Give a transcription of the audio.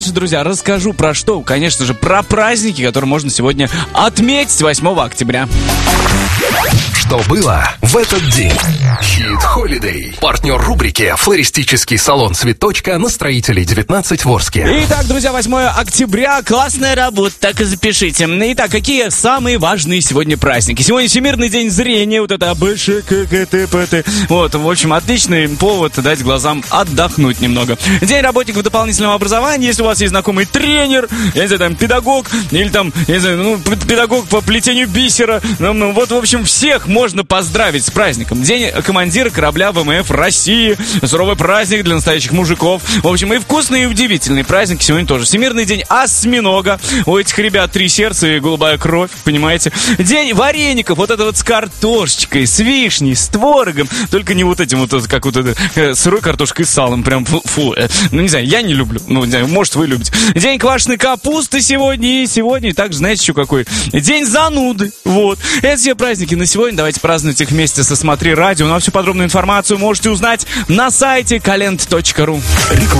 Друзья, расскажу про что. Конечно же, про праздники, которые можно сегодня отметить 8 октября. Что было в этот день? Hit Holiday. Партнер рубрики «Флористический салон Цветочка» на Строителей 19 в Орске. Итак, друзья, 8 октября. Классная работа, так и запишите. Итак, какие самые важные сегодня праздники? Сегодня Всемирный день зрения, вот это АБШКТПТ. Вот, в общем, отличный повод дать глазам отдохнуть немного. День работников дополнительного образования. Если у вас есть знакомый тренер, я не знаю, там, педагог, или там, я не знаю, педагог по плетению бисера. Вот, в общем, всех можно поздравить с праздником. День командира корабля ВМФ России. Суровый праздник для настоящих мужиков. В общем, и вкусные, и удивительные праздники сегодня тоже. Всемирный день осьминога. У этих ребят 3 сердца и голубая кровь, понимаете? День вареников. Вот это вот с картошечкой, с вишней, с творогом. Только не вот этим вот, как вот это, сырой картошкой с салом. Прям фу. Ну, не знаю, я не люблю. Ну, не знаю, может, вы любите. День квашеной капусты сегодня. И сегодня также, знаете, еще какой? День зануды. Вот. Это все праздники на сегодня. Давайте праздновать их вместе со Смотри Радио. Ну а всю подробную информацию можете узнать на сайте kalend.ru.